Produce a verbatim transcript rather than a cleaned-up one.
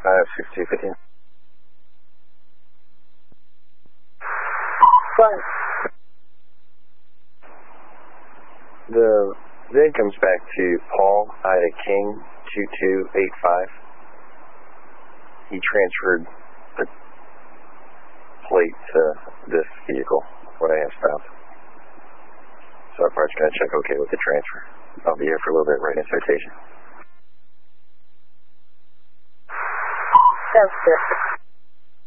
five six two fifteen. Fine. The V I N comes back to Paul Ida King two two eight five. He transferred the plate to this vehicle, what I have found. So our part's going to check okay with the transfer. I'll be here for a little bit right in citation. Sounds good.